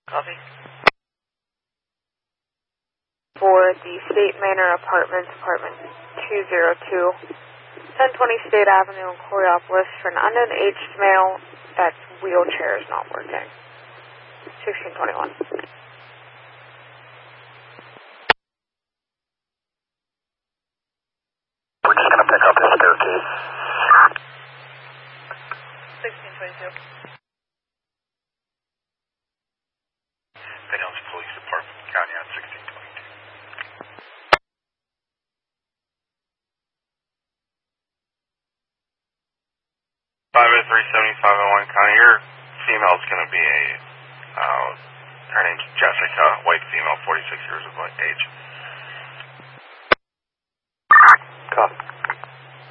Copy. For the State Manor Apartments, apartment 202, 1020 State Avenue in Coraopolis, for an unknown aged male that's wheelchair is not working. 1621. We're just going to pick up his staircase. 1622. Van Hills Police Department, County on 1622. 503-7501 County, your female's going to be her name's Jessica, white female, 46 years of age.